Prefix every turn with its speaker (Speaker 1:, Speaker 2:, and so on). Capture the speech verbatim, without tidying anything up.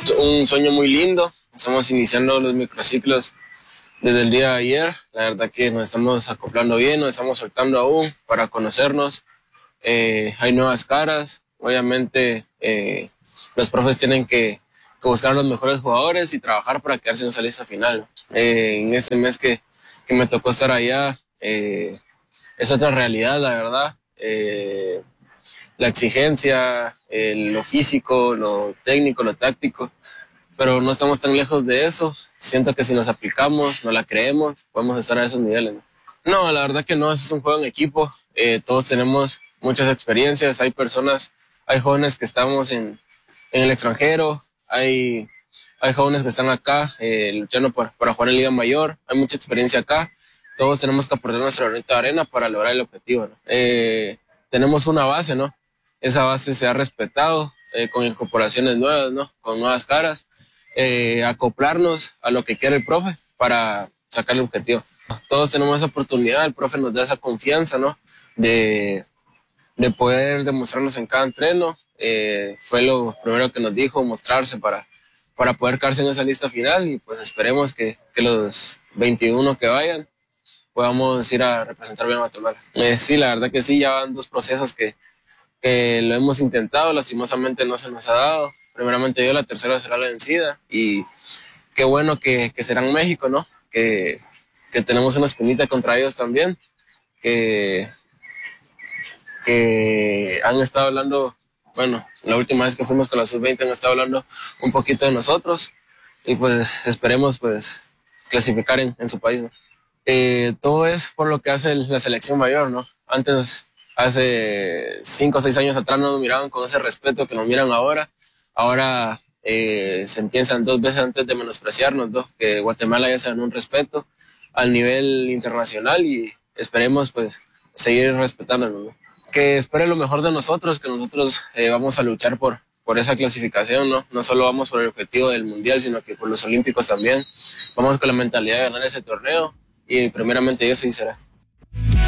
Speaker 1: Un sueño muy lindo, estamos iniciando los microciclos desde el día de ayer. La verdad que nos estamos acoplando bien, nos estamos soltando aún para conocernos. Eh, hay nuevas caras, obviamente eh, los profes tienen que, que buscar los mejores jugadores y trabajar para quedarse en esa lista final. Eh, en este mes que, que me tocó estar allá, eh, es otra realidad, la verdad. Eh, la exigencia, eh, lo físico, lo técnico, lo táctico, pero no estamos tan lejos de eso. Siento que si nos aplicamos, nos la creemos, podemos estar a esos niveles. No, la verdad que no, es un juego en equipo, eh, todos tenemos muchas experiencias, hay personas, hay jóvenes que estamos en, en el extranjero, hay, hay jóvenes que están acá eh, luchando por, para jugar en Liga Mayor, hay mucha experiencia acá, todos tenemos que aportar nuestra granito de arena para lograr el objetivo, ¿no? Eh, tenemos una base, ¿no? Esa base se ha respetado eh, con incorporaciones nuevas, ¿no? Con nuevas caras, eh, acoplarnos a lo que quiere el profe para sacar el objetivo. Todos tenemos esa oportunidad, el profe nos da esa confianza, ¿no? De, de poder demostrarnos en cada entreno. Eh, fue lo primero que nos dijo, mostrarse para, para poder quedarse en esa lista final y pues esperemos que, que los veintiuno que vayan podamos ir a representar bien a Guatemala. Eh, sí, la verdad que sí, ya van dos procesos que Eh, lo hemos intentado, lastimosamente no se nos ha dado. Primeramente yo, la tercera será la vencida. Y qué bueno que, que será en México, ¿no? Que, que tenemos una espinita contra ellos también. Que, que han estado hablando, bueno, la última vez que fuimos con la sub veinte han estado hablando un poquito de nosotros. Y pues esperemos pues clasificar en, en su país, ¿no? Eh, todo es por lo que hace la selección mayor, ¿no? Antes... Hace cinco o seis años atrás no nos miraban con ese respeto que nos miran ahora. Ahora eh, se piensan dos veces antes de menospreciarnos, ¿no? Que Guatemala ya se ganó un respeto al nivel internacional y esperemos pues seguir respetándonos, ¿no? Que espere lo mejor de nosotros, que nosotros eh, vamos a luchar por, por esa clasificación, ¿no? No solo vamos por el objetivo del mundial, sino que por los olímpicos también. Vamos con la mentalidad de ganar ese torneo y primeramente eso sí será.